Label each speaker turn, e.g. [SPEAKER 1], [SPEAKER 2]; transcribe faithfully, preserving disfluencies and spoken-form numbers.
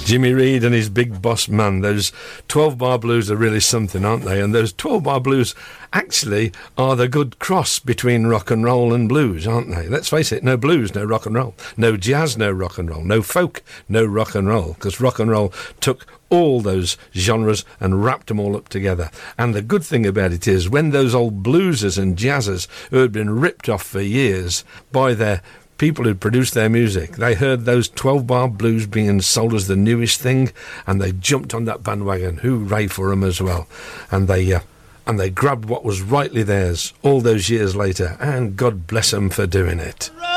[SPEAKER 1] Jimmy Reed and his Big Boss Man. Those twelve-bar blues are really something, aren't they? And those twelve-bar blues actually are the good cross between rock and roll and blues, aren't they? Let's face it, no blues, no rock and roll. No jazz, no rock and roll. No folk, no rock and roll. Because rock and roll took all those genres and wrapped them all up together. And the good thing about it is, when those old bluesers and jazzers who had been ripped off for years by their people who produced their music, they heard those twelve-bar blues being sold as the newest thing, and they jumped on that bandwagon. Hooray for them as well. And they uh, and they grabbed what was rightly theirs all those years later, and God bless them for doing it.